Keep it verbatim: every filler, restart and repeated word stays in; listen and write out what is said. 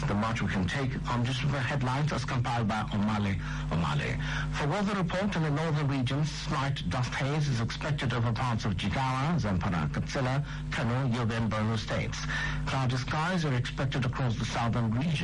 the much we can take on just the headlines as compiled by Omale Omale. For weather report in the northern regions, slight dust haze is expected over parts of Jigawa, Zamfara, Katsina, Kano, Yobe and Borno states. Cloudy skies are expected across the southern region.